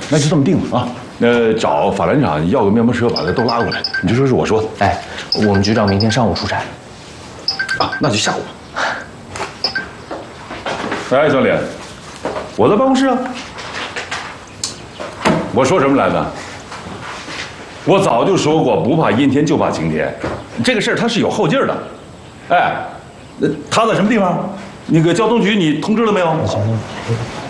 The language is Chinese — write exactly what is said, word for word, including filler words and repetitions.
那就这么定了啊。那找法兰厂要个面包车，把他都拉过来。你就说是我说的。 哎，我们局长明天上午出差。 啊，那就下午。哎，小李，我在办公室啊。我说什么来着？我早就说过，不怕阴天就怕晴天。这个事儿它是有后劲儿的。哎，他在什么地方？那个交通局你通知了没有？